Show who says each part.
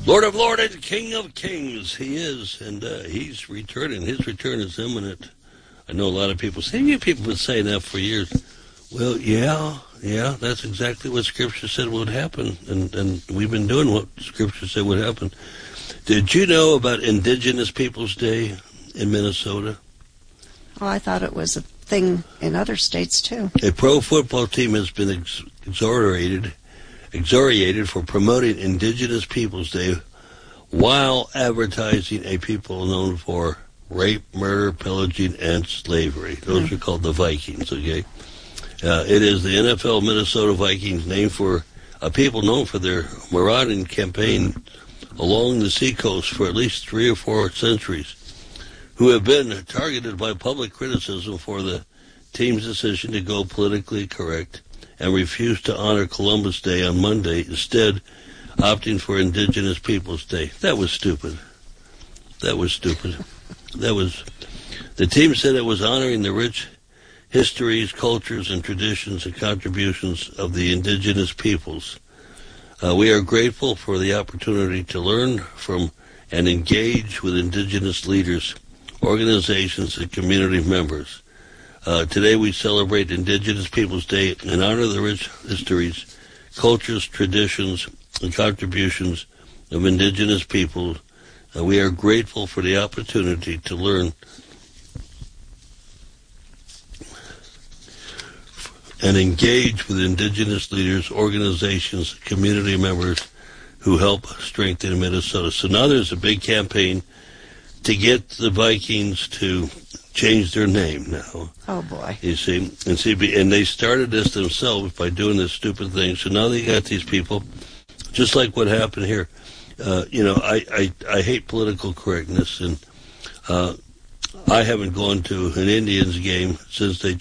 Speaker 1: Lord of Lords and King of Kings, he is, and he's returning. His return is imminent. I know a lot of people say, you people have been saying that for years. Well, yeah, that's exactly what Scripture said would happen, and we've been doing what Scripture said would happen. Did you know about Indigenous Peoples Day in Minnesota?
Speaker 2: Oh, I thought it was a thing in other states, too.
Speaker 1: A pro football team has been exonerated for promoting Indigenous Peoples Day while advertising a people known for rape, murder, pillaging, and slavery. Those are called the Vikings, okay? It is the NFL Minnesota Vikings, named for a people known for their marauding campaign along the seacoast for at least 3 or 4 centuries, who have been targeted by public criticism for the team's decision to go politically correct and refuse to honor Columbus Day on Monday, instead opting for Indigenous Peoples Day. That was stupid. The team said it was honoring the rich histories, cultures, and traditions and contributions of the indigenous peoples. We are grateful for the opportunity to learn from and engage with indigenous leaders, organizations, and community members. Today we celebrate Indigenous Peoples Day and honor the rich histories, cultures, traditions, and contributions of indigenous peoples. We are grateful for the opportunity to learn and engage with indigenous leaders, organizations, community members who help strengthen Minnesota. So now there's a big campaign to get the Vikings to change their name now.
Speaker 2: Oh, boy.
Speaker 1: You see, and they started this themselves by doing this stupid thing. So now they got these people, just like what happened here. I hate political correctness, and I haven't gone to an Indians game since they